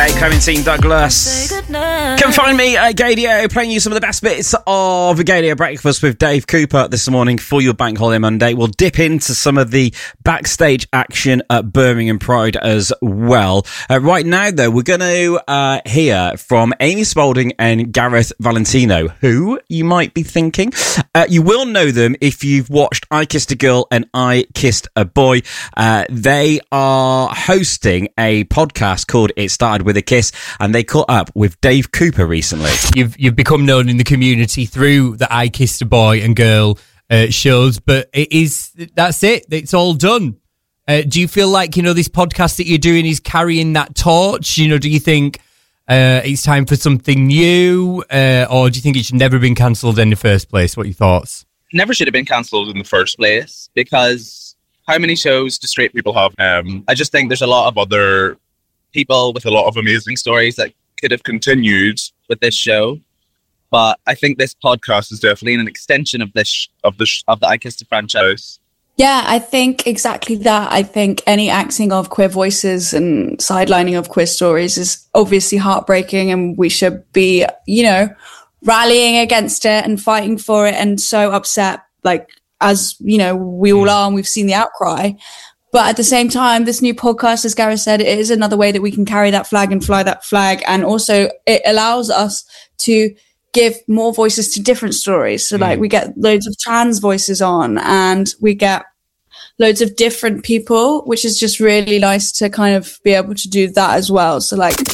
Day, Clementine Douglas. Come find me at Gadio, playing you some of the best bits of Gadio Breakfast with Dave Cooper this morning for your Bank Holiday Monday. We'll dip into some of the backstage action at Birmingham Pride as well. Right now, though, we're going to hear from Amy Spalding and Gareth Valentino, who you might be thinking. You will know them if you've watched I Kissed a Girl and I Kissed a Boy. They are hosting a podcast called It Started With a Kiss, and they caught up with Dave Cooper recently. You've become known in the community through the I Kissed a Boy and Girl shows, but that's it. It's all done. Do you feel like, this podcast that you're doing is carrying that torch? Do you think it's time for something new, or do you think it should never have been cancelled in the first place? What are your thoughts? Never should have been cancelled in the first place, because how many shows do straight people have? I just think there's a lot of other people with a lot of amazing stories that could have continued with this show. But I think this podcast is definitely an extension of the I Kissed a franchise. Yeah, I think exactly that. I think any axing of queer voices and sidelining of queer stories is obviously heartbreaking, and we should be, rallying against it and fighting for it, and so upset, as we all are, and we've seen the outcry. But at the same time, this new podcast, as Gareth said, it is another way that we can carry that flag and fly that flag. And also it allows us to give more voices to different stories. So we get loads of trans voices on, and we get loads of different people, which is just really nice to kind of be able to do that as well. So